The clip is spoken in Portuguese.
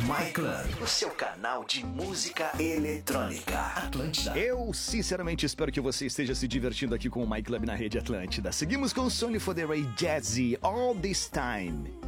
My Club, o seu canal de música eletrônica. Atlântida. Eu sinceramente espero que você esteja se divertindo aqui com o My Club na Rede Atlântida. Seguimos com Sonny Fodera e Jazzy All This Time.